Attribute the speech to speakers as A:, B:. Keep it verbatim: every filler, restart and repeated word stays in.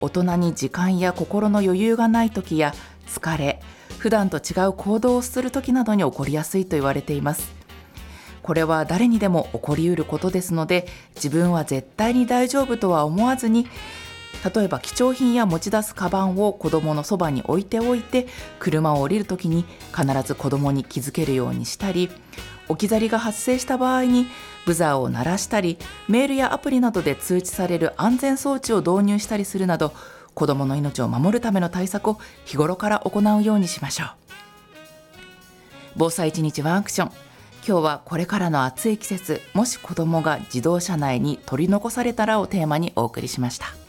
A: 大人に時間や心の余裕がない時や疲れ、普段と違う行動をする時などに起こりやすいと言われています。これは誰にでも起こりうることですので、自分は絶対に大丈夫とは思わずに、例えば貴重品や持ち出すカバンを子供のそばに置いておいて、車を降りるときに必ず子供に気づけるようにしたり、置き去りが発生した場合にブザーを鳴らしたり、メールやアプリなどで通知される安全装置を導入したりするなど、子供の命を守るための対策を日頃から行うようにしましょう。防災いちにちワンアクション。今日はこれからの暑い季節、もし子供が自動車内に取り残されたらをテーマにお送りしました。